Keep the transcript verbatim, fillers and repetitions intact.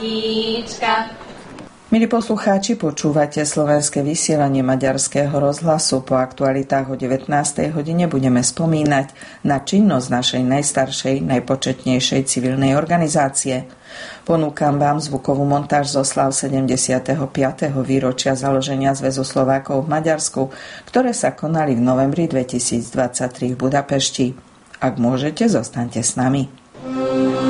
Milí poslucháči, počúvate slovenské vysielanie Maďarského rozhlasu. Po aktualitách o devätnástej hodine budeme spomínať na činnosť našej najstaršej, najpočetnejšej civilnej organizácie. Ponúkam vám zvukovú montáž zo sláv sedemdesiateho piateho výročia založenia Zväzu Slovákov v Maďarsku, ktoré sa konali v novembri dvetisícdvadsaťtri v Budapešti. Ak môžete, zostaňte s nami.